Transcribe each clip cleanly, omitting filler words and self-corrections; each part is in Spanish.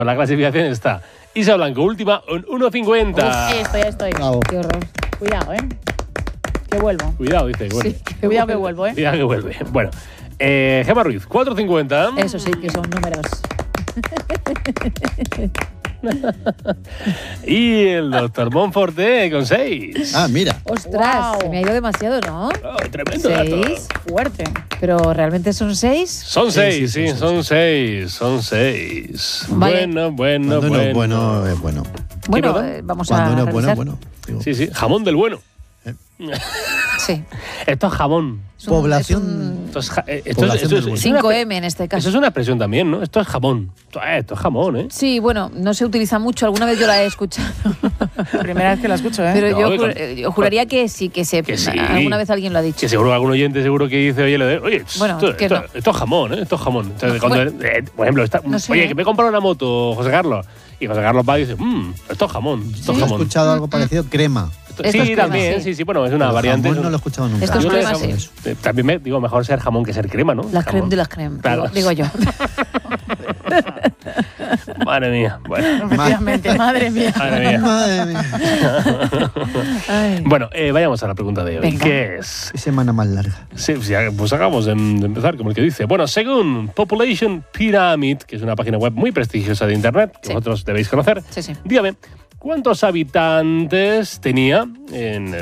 La clasificación está Isa Blanco, última, en 1.50. Ahí estoy. Bravo. Qué horror. Cuidado, que vuelvo. Cuidado, dice. Bueno. Sí, cuidado que vuelvo, Cuidado que vuelve. Bueno, Gemma Ruiz, 4.50. Eso sí, que son números. Y el doctor Monforte con 6. Ah, mira. ¡Ostras! Se me ha ido demasiado, ¿no? Oh, tremendo dato. 6. Fuerte. Pero ¿realmente son 6? Son 6, sí, son 6. Son 6. Vale. Bueno. Cuando uno es bueno, es bueno. Bueno, perdón? vamos Cuando a uno es bueno, revisar. es bueno. Digo, Sí, jamón del bueno. Sí. Esto es jamón. Población. Esto es, Población del bueno. 5M en este Eso caso. es una expresión también, ¿no? Esto es jamón. Esto es jamón, ¿eh? Sí, bueno, no se utiliza mucho. Alguna vez yo la he escuchado. Primera vez que la escucho, Pero No, yo juraría que sí, que sí. Alguna vez alguien lo ha dicho. Que seguro algún oyente seguro que dice, oye, Bueno, que no. esto es jamón, ¿eh? Esto es jamón. Entonces, No, cuando, por ejemplo, no sé, oye, que me he comprado una moto, José Carlos. Y José Carlos va y dice, esto es jamón, esto es He jamón. escuchado algo parecido, crema. Esto es Sí, crema, también, sí. sí, bueno, es una Pero variante. jamón no lo he escuchado nunca. Esto es Yo lo crema, de sí. jamón. También me digo, mejor ser jamón que ser crema, ¿no? Las Jamón. creme de las creme, Claro. digo yo. Madre mía, bueno. Efectivamente, madre mía. Madre mía. Madre mía. Ay. Bueno, vayamos a la pregunta de hoy. Venga. ¿Qué es? Qué semana más larga. Sí, pues acabamos de empezar, como el que dice. Bueno, según Population Pyramid, que es una página web muy prestigiosa de Internet, que Sí. vosotros debéis conocer, Sí, sí. dígame, ¿cuántos habitantes tenía en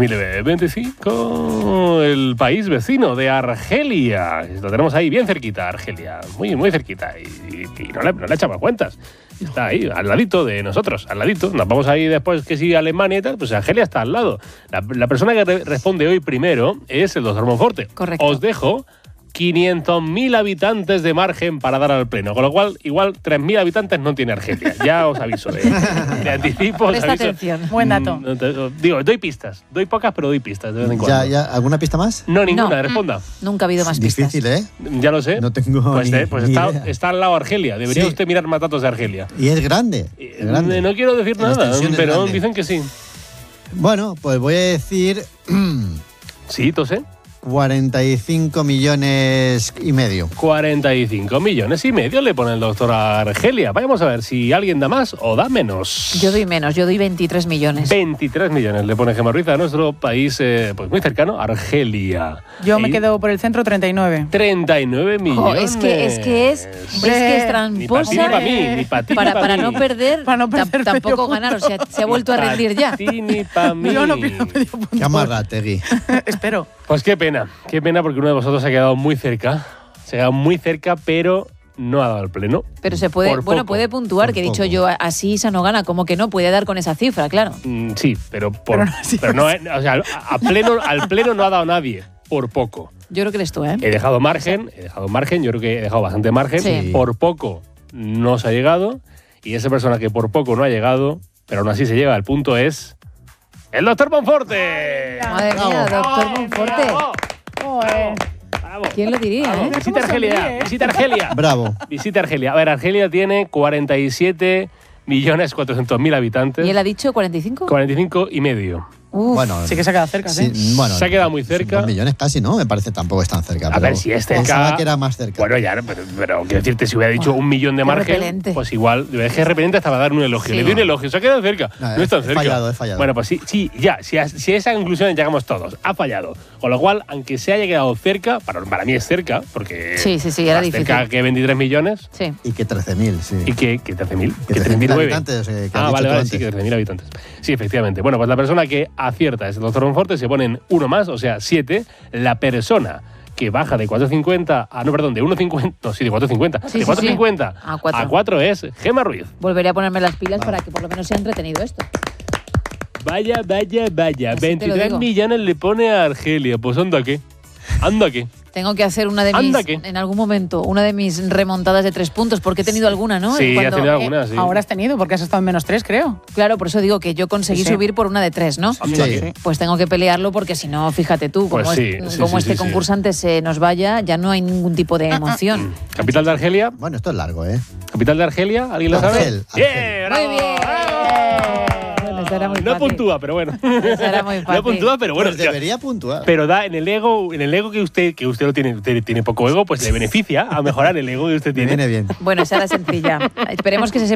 2025 el país vecino de Argelia? Lo tenemos ahí bien cerquita, Argelia, muy, muy cerquita, y no le echamos cuentas. Está ahí, al ladito de nosotros, al ladito. Nos vamos ahí después que sí Alemania y tal, pues Argelia está al lado. La persona que responde hoy primero es el doctor Monforte. Correcto. Os dejo 500.000 habitantes de margen para dar al pleno, con lo cual igual 3.000 habitantes no tiene Argelia. Ya os aviso, de anticipo. Os Presta aviso. atención. Buen dato. Digo, doy pistas. Doy pocas, pero doy pistas de vez en cuando. ¿Ya, ¿Alguna pista más? No, ninguna, No. responda. Nunca ha habido más pistas. Difícil, ¿eh? Ya lo sé. No tengo Pues, ni pues idea. está al lado Argelia. Debería Sí. usted mirar más datos de Argelia. Y es grande. Es grande. No quiero decir En nada, extensión es pero grande. dicen que sí. Bueno, pues voy a decir Sí, tosé. 45 millones y medio. 45 millones y medio le pone el doctor a Argelia. Vamos a ver si alguien da más o da menos. Yo doy menos, yo doy 23 millones. 23 millones le pone Gemma Ruiz a nuestro país pues muy cercano, Argelia. Yo me Y quedo por el centro 39. 39 millones. Jo, es que es Ni para ti, ni tramposa. para mí, ni para ti, ni Para mí. no perder, Para no perder tampoco medio ganar. O sea, se ha vuelto a rendir ya. Ni para ti, ni para mí. Yo no pido medio punto. Qué amarrategui. Espero. Pues qué pena porque uno de vosotros se ha quedado muy cerca. Se ha quedado muy cerca, pero no ha dado el pleno. Pero se puede, Por bueno, poco. puede puntuar, Por que he dicho poco. yo, así Isa no gana, como que no, puede dar con esa cifra, claro. Sí, pero Pero no, sí, pero no, o sea, al pleno no ha dado nadie, por poco. Yo creo que eres tú, ¿eh? He dejado margen, yo creo que he dejado bastante margen. Sí. Por poco no se ha llegado. Y esa persona que por poco no ha llegado, pero aún así se llega al punto es el doctor Monforte. Madre mía, doctor Monforte. Joder. Bravo. ¿Quién lo diría, eh? Visita Argelia, visita Argelia. Bravo. Visita Argelia. A ver, Argelia tiene 47.400.000 habitantes. ¿Y él ha dicho 45? 45 y medio. Uf, Bueno, Sí que se ha quedado cerca, ¿sí? bueno, Se ha quedado muy cerca. 2 millones casi, ¿no? Me parece tampoco es tan cerca. A pero ver, si es cerca- Pensaba que era más cerca. Bueno, ya, pero quiero decirte, si hubiera dicho 1 millón de qué margen, repelente. pues igual, es que repelente hasta va a dar un elogio. Sí. Le doy un elogio, se ha quedado cerca. No, No es tan he cerca. fallado, he fallado. Bueno, pues sí, ya, si a esa conclusión llegamos todos. Ha fallado. Con lo cual, aunque se haya quedado cerca, para mí es cerca, porque. Sí, era más difícil. cerca que 23 millones. sí. Y que 13.000, sí. Y que 13.000. Que Que 13.000 39. habitantes, que has dicho vale, tú sí, antes. que 13.000 habitantes. Sí, efectivamente. Bueno, pues la persona que acierta es el doctor Monforte, se ponen uno más, o sea, 7. La persona que baja de 4.50 a, no, perdón, de 1.50, no, sí, de 4.50, Sí, de sí, 4.50 sí. A 4. a 4 es Gemma Ruiz. Volveré a ponerme las pilas para que por lo menos sea entretenido esto. Vaya. Así te lo 23 digo. millones le pone a Argelia. Pues anda qué. Anda qué. Tengo que hacer una de mis, Anda, ¿qué? en algún momento, una de mis remontadas de 3 puntos, porque he tenido alguna, ¿no? Sí, Cuando- has tenido alguna, sí. Ahora has tenido, porque has estado en -3, creo. Claro, por eso digo que yo conseguí Sí. subir por una de 3, ¿no? Anda Sí. qué. Pues tengo que pelearlo porque si no, fíjate tú, como, Pues sí, como sí, este sí. concursante se nos vaya, ya no hay ningún tipo de emoción. Capital de Argelia. Bueno, esto es largo, ¿eh? Capital de Argelia, ¿alguien lo sabe? Argel, Bien, Argel. bravo, Muy bien. bravo. Bueno, esa era muy No fácil. puntúa, pero bueno. Esa era muy No fácil. puntúa, pero bueno. Pues debería puntuar. Pero da en el ego que usted lo tiene, usted tiene poco ego, pues le beneficia a mejorar el ego que usted Me tiene. viene bien. Bueno, esa era sencilla. Esperemos que se sepa